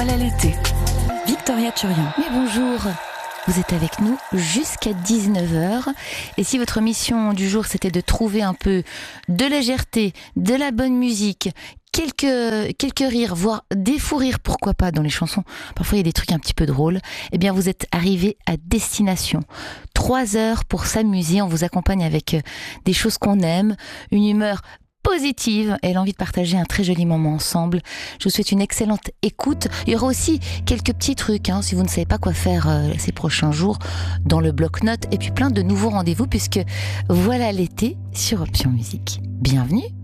Voilà l'été. Victoria Turian. Mais bonjour, vous êtes avec nous jusqu'à 19h. Et si votre mission du jour c'était de trouver un peu de légèreté, de la bonne musique, quelques rires, voire des fous rires, pourquoi pas dans les chansons, parfois il y a des trucs un petit peu drôles, eh bien vous êtes arrivé à destination. 3 heures pour s'amuser, on vous accompagne avec des choses qu'on aime, une humeur positive et l'envie de partager un très joli moment ensemble. Je vous souhaite une excellente écoute. Il y aura aussi quelques petits trucs, si vous ne savez pas quoi faire ces prochains jours, dans le bloc-notes, et puis plein de nouveaux rendez-vous, puisque voilà l'été sur Option Musique. Bienvenue.